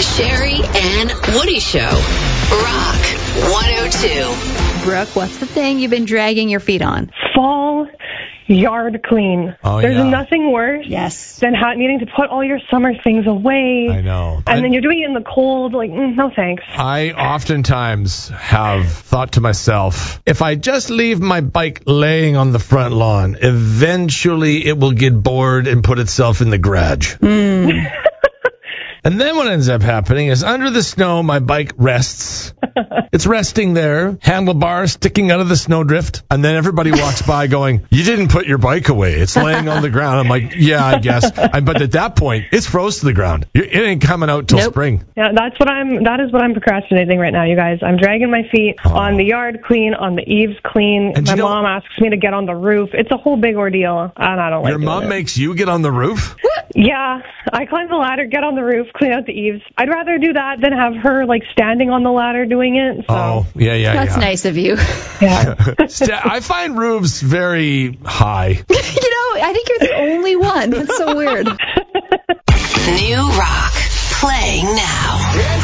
The Sherry and Woody Show. Rock 102. Brooke, what's the thing you've been dragging your feet on? Fall yard clean. There's nothing worse than needing to put all your summer things away. I know. And then you're doing it in the cold. Like, no thanks. I oftentimes have thought to myself, if I just leave my bike laying on the front lawn, eventually it will get bored and put itself in the garage. And then what ends up happening is under the snow, my bike rests. It's resting there, handlebars sticking out of the snowdrift. And then everybody walks by going, you didn't put your bike away. It's laying on the ground. I'm like, yeah, I guess. But at that point, it's froze to the ground. It ain't coming out till spring. Yeah, that is what I'm procrastinating right now, you guys. I'm dragging my feet on the yard clean, on the eaves clean. And my mom asks me to get on the roof. It's a whole big ordeal, and I don't like it. Your mom makes you get on the roof? Yeah, I climb the ladder, get on the roof, clean out the eaves. I'd rather do that than have her, standing on the ladder doing it. So. Oh, yeah. That's nice of you. Yeah. I find roofs very high. I think you're the only one. That's so weird. New rock. Playing now.